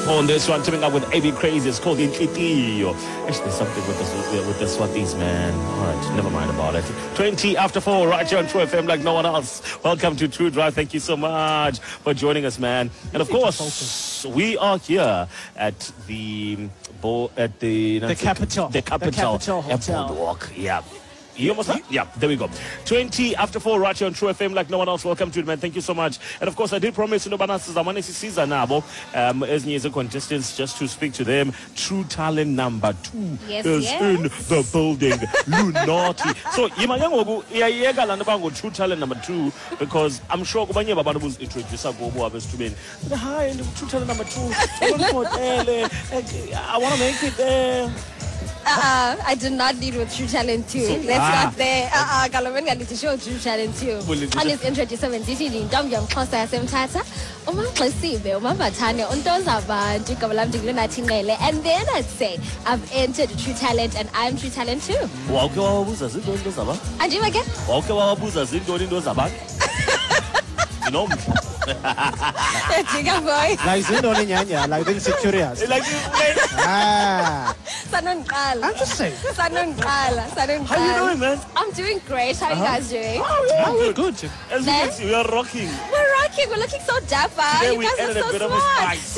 on this one, teaming up with AB Crazy. It's called Intlitio. Actually, there's something with the Swatis, man. All right, never mind about it. 20 after 4, right here on True FM like no one else. Welcome to True Drive. Thank you so much for joining us, man. And of course, we are here at the Capital. The Capital Hotel. Walk. Yeah. You almost there? Yeah, there we go. 20 after 4, right here on True FM like no one else. Welcome to it, man. Thank you so much. And of course, I did promise as contestants just to speak to them. True Talent number 2 is in the building. Lunati. So, True Talent number 2, because I'm sure Kubanye Babana was introduced to hi, True Talent number 2. I want to make it there. I did not lead with True Talent 2. Let's start there. Galamenga need to show True Talent 2. And it's introduced 17 in Dom Costa Semtata. And then I'd say I've entered True Talent and I'm True Talent 2. And you again? You know, Like Securious. I'm just saying. How you doing, man? I'm doing great. How are you guys doing? Oh, we're good. As you can see, we are rocking. We're rocking. We're looking so dapper. Today You we guys added are a so bit of a smart. spice.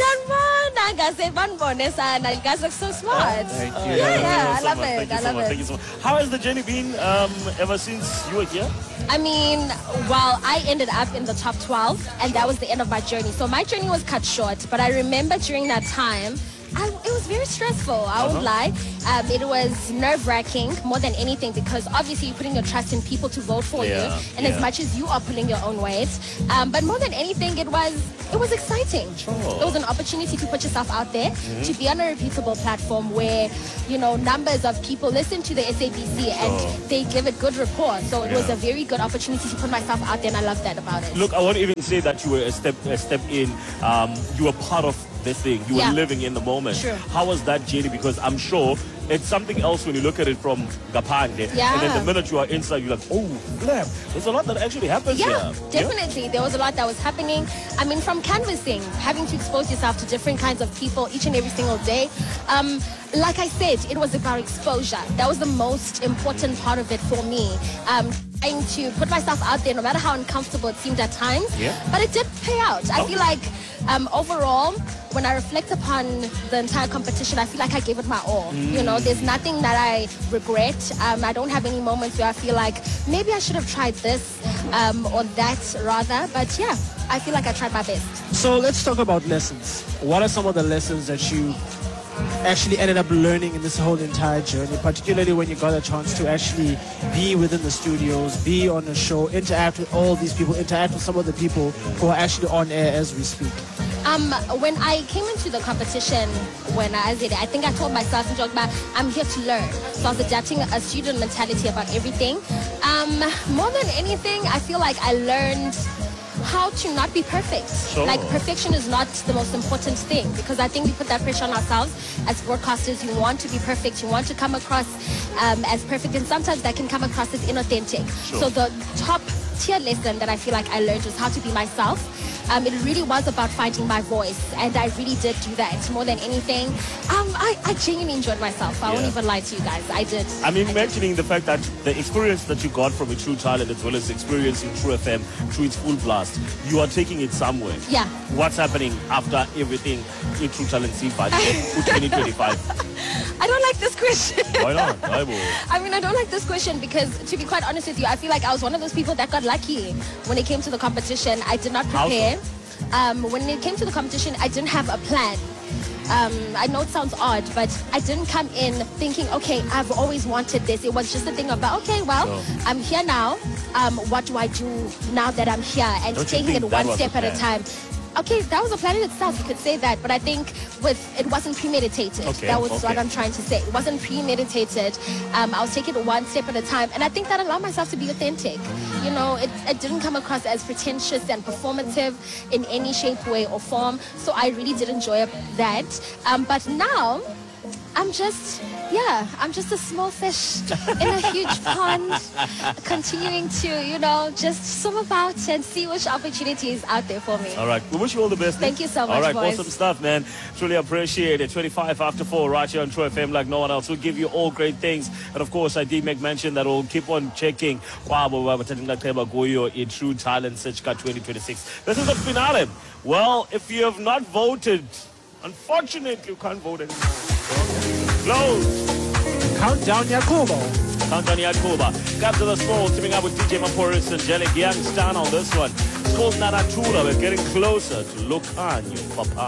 You guys look so smart. Thank you. Yeah, I so love much. it. Thank you I so love much. it. Thank you so much. How has the journey been ever since you were here? I mean, well, I ended up in the top 12, and that was the end of my journey. So my journey was cut short, but I remember during that time, it was very stressful, I won't lie. It was nerve-wracking more than anything, because obviously you're putting your trust in people to vote for you, and as much as you are pulling your own weight. But more than anything, it was exciting. Sure. It was an opportunity to put yourself out there, to be on a repeatable platform where, numbers of people listen to the SABC and they give it good rapport. So it was a very good opportunity to put myself out there, and I love that about it. Look, I won't even say that you were a step in. You were part of this thing. You were living in the moment. True. How was that journey? Because I'm sure it's something else when you look at it from Gapande. Yeah. And then the minute you are inside, you're like, oh, damn, there's a lot that actually happens here. Definitely. There was a lot that was happening. I mean, from canvassing, having to expose yourself to different kinds of people each and every single day. Like I said, it was about exposure. That was the most important part of it for me. Trying to put myself out there, no matter how uncomfortable it seemed at times. Yeah. But it did pay out. I feel like overall, when I reflect upon the entire competition, I feel like I gave it my all. There's nothing that I regret. I don't have any moments where I feel like maybe I should have tried this or that rather. But yeah, I feel like I tried my best. So let's talk about lessons. What are some of the lessons that you actually ended up learning in this whole entire journey, particularly when you got a chance to actually be within the studios, be on a show, interact with all these people, interact with some of the people who are actually on air as we speak? When I came into the competition, I think I told myself, I'm here to learn. So I was adapting a student mentality about everything. More than anything, I feel like I learned how to not be perfect. Sure. Like, perfection is not the most important thing, because I think we put that pressure on ourselves as broadcasters. You want to be perfect, you want to come across as perfect, and sometimes that can come across as inauthentic. Sure. So the top tier lesson that I feel like I learned was how to be myself. It really was about finding my voice, and I really did do that more than anything. I genuinely enjoyed myself. I won't even lie to you guys. I did. I mean, mentioning the fact that the experience that you got from a True Talent, as well as experience in True FM, through its full blast, you are taking it somewhere. Yeah. What's happening after everything in True Talent Simba 2025? I don't like this question. Why not? I mean, I don't like this question because, to be quite honest with you, I feel like I was one of those people that got lucky when it came to the competition. I did not prepare. When it came to the competition, I didn't have a plan. I know it sounds odd, but I didn't come in thinking, okay, I've always wanted this. It was just a thing about, okay, well, I'm here now. What do I do now that I'm here? And taking it one step at a time. Okay, that was a plan in itself, you could say that, but I think it wasn't premeditated. That was what I'm trying to say. It wasn't premeditated. I was taking it one step at a time, and I think that allowed myself to be authentic. It didn't come across as pretentious and performative in any shape, way, or form, so I really did enjoy that. But now, I'm just Yeah, I'm just a small fish in a huge pond, continuing to, just swim about and see which opportunity is out there for me. All right. We wish you all the best. Thank you so much, All right. boys. Awesome stuff, man. Truly appreciate it. 25 after 4 right here on True FM like no one else. We'll give you all great things. And of course, I did make mention that we'll keep on checking in True Talent Search Card 2026. This is the finale. Well, if you have not voted, unfortunately, you can't vote anymore. Close. Countdown Yakubo. Countdown Yakuba. Capture the Soul, teaming up with DJ Maporis and Jelly Young Stan on this one. It's called Naratura. We're getting closer to Look on You, Papa.